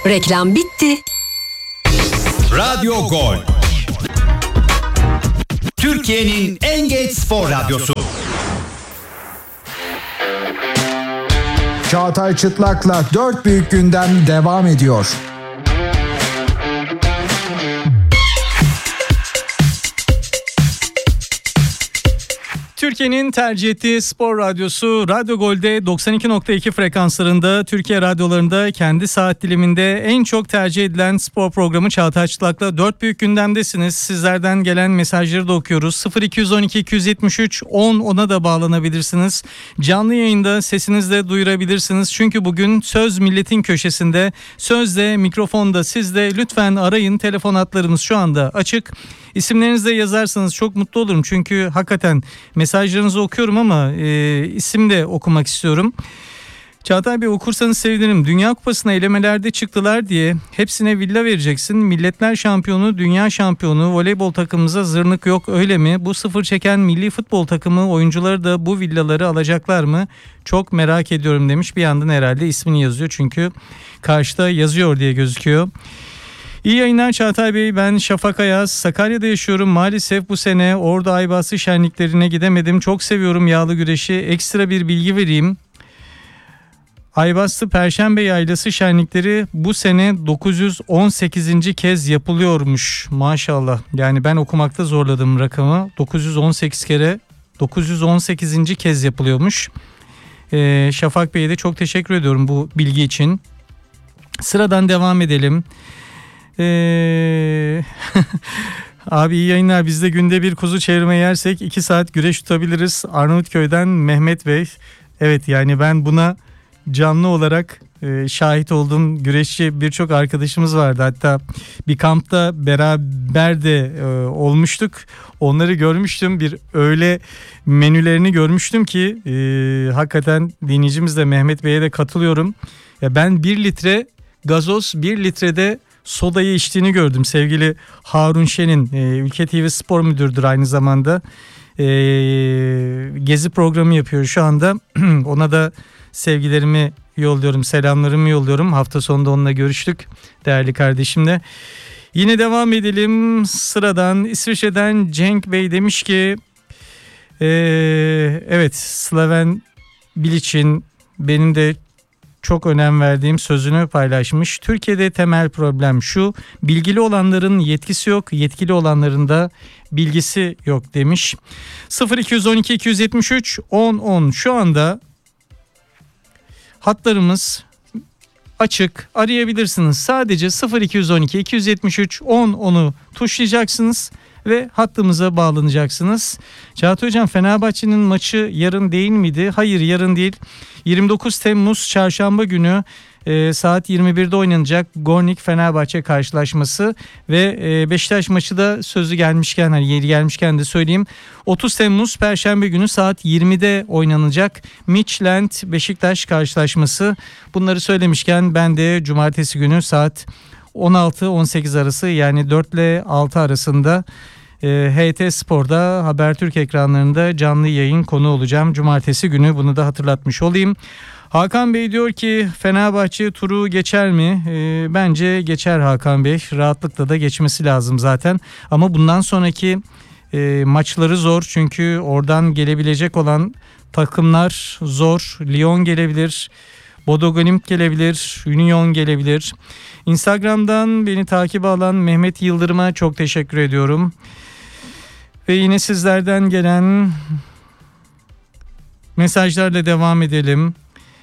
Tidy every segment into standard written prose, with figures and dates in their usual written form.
Reklam bitti. Radyo Gol. Türkiye'nin en genç spor radyosu. Çağatay Çıtlak'la 4 büyük gündem devam ediyor. Türkiye'nin tercih ettiği spor radyosu Radyo Gol'de 92.2 frekanslarında, Türkiye radyolarında kendi saat diliminde en çok tercih edilen spor programı Çağatay Çıtlak'la 4 büyük gündemdesiniz. Sizlerden gelen mesajları da okuyoruz. 0212 273 10 ona da bağlanabilirsiniz. Canlı yayında sesinizle duyurabilirsiniz. Çünkü bugün Söz Milletin Köşesi'nde, sözde mikrofonda siz de lütfen arayın. Telefon hatlarımız şu anda açık. İsimlerinizi de yazarsanız çok mutlu olurum. Çünkü hakikaten mesajlarınızı okuyorum ama isim de okumak istiyorum. Çağatay Bey, okursanız sevinirim. Dünya Kupası'na elemelerde çıktılar diye hepsine villa vereceksin. Milletler şampiyonu, dünya şampiyonu voleybol takımımıza zırnık yok, öyle mi? Bu sıfır çeken milli futbol takımı oyuncuları da bu villaları alacaklar mı? Çok merak ediyorum demiş. Bir yandan herhalde ismini yazıyor çünkü karşıda yazıyor diye gözüküyor. İyi yayınlar Çağatay Bey, ben Şafak Ayaz, Sakarya'da yaşıyorum. Maalesef bu sene Ordu Aybastı şenliklerine gidemedim. Çok seviyorum yağlı güreşi. Ekstra bir bilgi vereyim. Aybastı Perşembe Yaylası şenlikleri bu sene 918. kez yapılıyormuş. Maşallah. Yani ben okumakta zorladım rakamı. 918 kere 918. kez yapılıyormuş. Şafak Bey'e de çok teşekkür ediyorum bu bilgi için. Sıradan devam edelim. Abi iyi yayınlar. Biz de günde bir kuzu çevirme yersek 2 saat güreş tutabiliriz. Arnavutköy'den Mehmet Bey. Evet, yani ben buna canlı olarak şahit oldum. Güreşçi birçok arkadaşımız vardı. Hatta bir kampta beraber de olmuştuk. Onları görmüştüm. Bir öğle menülerini görmüştüm ki hakikaten dinleyicimiz de Mehmet Bey'e de katılıyorum. Ya ben 1 litre gazoz, 1 litrede sodayı içtiğini gördüm. Sevgili Harun Şen'in, Ülke TV Spor Müdürüdür aynı zamanda. Gezi programı yapıyor şu anda. Ona da sevgilerimi yolluyorum, selamlarımı yolluyorum. Hafta sonunda onunla görüştük değerli kardeşimle. Yine devam edelim. Sıradan İsviçre'den Cenk Bey demiş ki evet, Slaven Bilic'in benim de çok önem verdiğim sözünü paylaşmış. Türkiye'de temel problem şu: bilgili olanların yetkisi yok, yetkili olanların da bilgisi yok demiş. 0212 273 10 10 şu anda hatlarımız açık, arayabilirsiniz. Sadece 0212 273 10 10'u tuşlayacaksınız ve hattımıza bağlanacaksınız. Çağatay Hocam, Fenerbahçe'nin maçı yarın değil miydi? Hayır, yarın değil. 29 Temmuz Çarşamba günü saat 21'de oynanacak Gornik Fenerbahçe karşılaşması ve Beşiktaş maçı da sözü gelmişken, hani yeri gelmişken de söyleyeyim, 30 Temmuz Perşembe günü saat 20'de oynanacak Midtjylland Beşiktaş karşılaşması. Bunları söylemişken ben de cumartesi günü saat 16-18 arası, yani 4 ile 6 arasında HT Spor'da, Habertürk ekranlarında canlı yayın konu olacağım cumartesi günü, bunu da hatırlatmış olayım. Hakan Bey diyor ki Fenerbahçe turu geçer mi? Bence geçer Hakan Bey. Rahatlıkla da geçmesi lazım zaten. Ama bundan sonraki maçları zor. Çünkü oradan gelebilecek olan takımlar zor. Lyon gelebilir, Bodo Glimt gelebilir, Union gelebilir. Instagram'dan beni takip alan Mehmet Yıldırım'a çok teşekkür ediyorum. Ve yine sizlerden gelen mesajlarla devam edelim.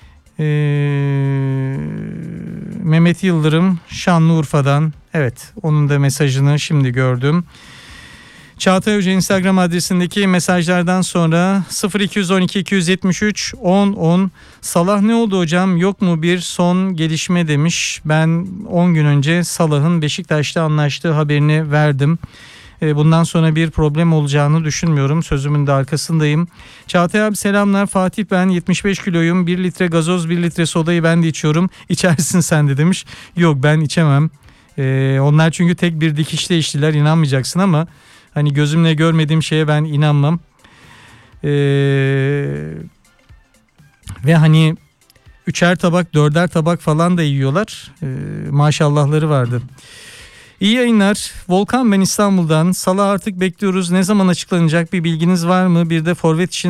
Mehmet Yıldırım Şanlıurfa'dan, evet, onun da mesajını şimdi gördüm. Çağatay Hoca Instagram adresindeki mesajlardan sonra 0212 273 10 10 Salah ne oldu hocam, yok mu bir son gelişme demiş. Ben 10 gün önce Salah'ın Beşiktaş'ta anlaştığı haberini verdim. Bundan sonra bir problem olacağını düşünmüyorum. Sözümün de arkasındayım. Çağatay abi selamlar. Fatih ben, 75 kiloyum. 1 litre gazoz, 1 litre sodayı ben de içiyorum. İçersin sen de demiş. Yok, ben içemem. Onlar çünkü tek bir dikişle içtiler. İnanmayacaksın ama hani gözümle görmediğim şeye ben inanmam. Ve hani 3'er tabak 4'er tabak falan da yiyorlar. Maşallahları vardı. İyi yayınlar. Volkan ben İstanbul'dan. Salı artık bekliyoruz. Ne zaman açıklanacak bir bilginiz var mı? Bir de forvet işini